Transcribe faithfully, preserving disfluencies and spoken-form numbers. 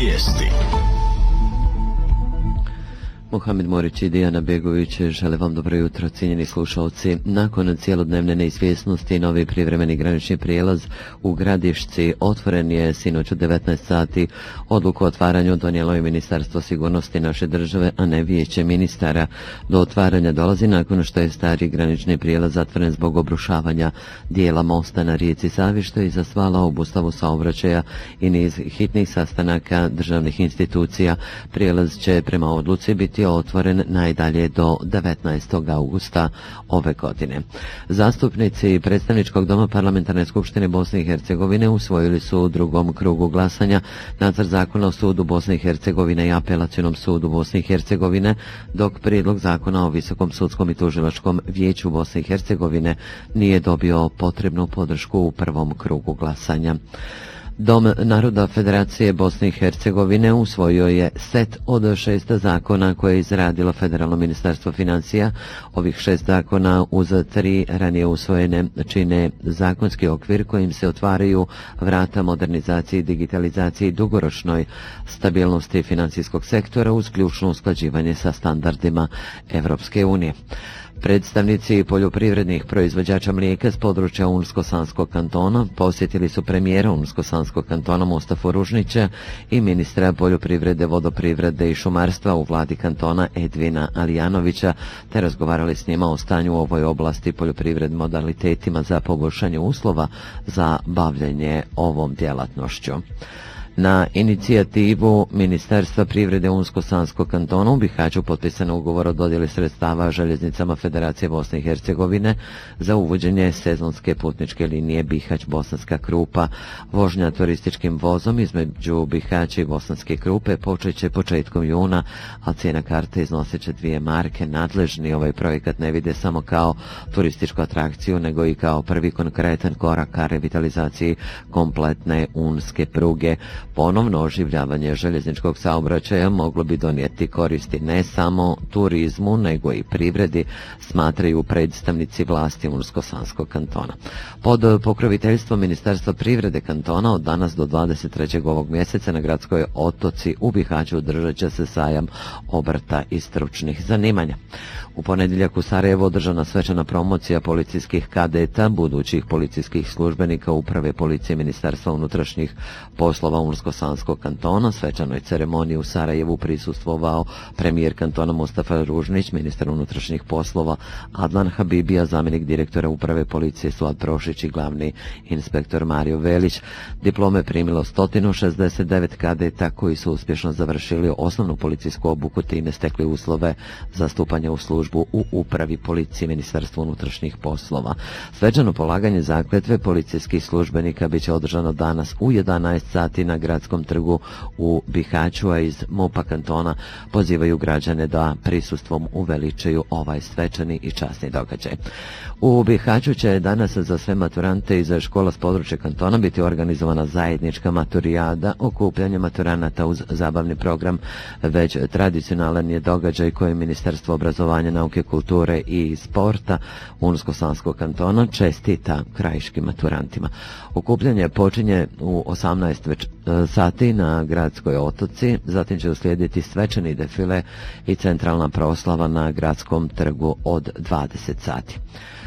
Vijesti. Muhamed Morić i Dijana Begović žele vam dobro jutro, cijenjeni slušalci. Nakon cijelodnevne neizvjesnosti, novi privremeni granični prijelaz u Gradišci otvoren je sinoć u devetnaest sati. Odluku o otvaranju donijelo je Ministarstvo sigurnosti naše države, a ne Vijeće ministara. Do otvaranja dolazi nakon što je stari granični prijelaz zatvoren zbog obrušavanja dijela mosta na rijeci Savi, što je izazvalo obustavu saobraćaja i niz hitnih sastanaka državnih institucija. Prijelaz će prema odluci biti otvoren najdalje do devetnaestog augusta ove godine. Zastupnici Predstavničkog doma Parlamentarne skupštine Bosne i Hercegovine usvojili su u drugom krugu glasanja nacrt zakona o sudu Bosne i Hercegovine i apelacionom sudu Bosne i Hercegovine, dok prijedlog zakona o Visokom sudskom i tužilačkom vijeću Bosne i Hercegovine nije dobio potrebnu podršku u prvom krugu glasanja. Dom naroda Federacije Bosne i Hercegovine usvojio je set od šest zakona koje je izradilo Federalno ministarstvo financija. Ovih šest zakona uz tri ranije usvojene čine zakonski okvir kojim se otvaraju vrata modernizaciji, digitalizaciji i dugoročnoj stabilnosti financijskog sektora uz ključno usklađivanje sa standardima Evropske unije. Predstavnici poljoprivrednih proizvođača mlijeka s područja Unsko-Sanskog kantona posjetili su premijera Unsko-Sanskog kantona Mustafu Ružnića i ministra poljoprivrede, vodoprivrede i šumarstva u vladi kantona Edvina Alijanovića, te razgovarali s njima o stanju u ovoj oblasti, poljoprivrednim modalitetima za poboljšanje uslova za bavljenje ovom djelatnošću. Na inicijativu Ministarstva privrede Unsko-Sanskog kantona u Bihaću potpisan ugovor o dodjeli sredstava željeznicama Federacije Bosne i Hercegovine za uvođenje sezonske putničke linije Bihać-Bosanska Krupa. Vožnja turističkim vozom između Bihaća i Bosanske Krupe počet će početkom juna, a cijena karte iznosit će dvije marke. Nadležni ovaj projekat ne vide samo kao turističku atrakciju, nego i kao prvi konkretan korak ka revitalizaciji kompletne unske pruge. Ponovno oživljavanje željezničkog saobraćaja moglo bi donijeti koristi ne samo turizmu, nego i privredi, smatraju predstavnici vlasti Unsko-Sanskog kantona. Pod pokroviteljstvom Ministarstva privrede kantona od danas do dvadeset trećeg ovog mjeseca na gradskoj otoci u Bihaću održat će se sajam obrta i stručnih zanimanja. U ponedjeljak u Sarajevu održana svečana promocija policijskih kadeta, budućih policijskih službenika Uprave policije Ministarstva unutrašnjih poslova Unsko-Sanskog kantona. Svečanoj ceremoniji u Sarajevu prisustvovao premijer kantona Mustafa Ružnić, ministar unutrašnjih poslova Adlan Habibija, zamjenik direktora Uprave policije Suad Prošić i glavni inspektor Mario Velić. Diplome primilo sto šezdeset devet kadeta koji su uspješno završili osnovnu policijsku obuku, time stekli uslove za stupanje u službu u Upravi policije Ministarstva unutrašnjih poslova. Svečano polaganje zakletve policijskih službenika biće održano danas u jedanaest sati na Gradskom trgu u Bihaću, a iz MUP-a kantona pozivaju građane da prisustvom uveličaju ovaj svečani i časni događaj. U Bihaću će danas za sve maturante iz škola s područja kantona biti organizovana zajednička maturijada. Okupljanje maturanata uz zabavni program već tradicionalan je događaj koji Ministarstvo obrazovanja, nauke, kulture i sporta Unsko-Sanskog kantona čestita krajiškim maturantima. Okupljanje počinje u osamnaest sati na Gradskoj otoci, zatim će uslijediti svečani defile i centralna proslava na Gradskom trgu od dvadeset sati.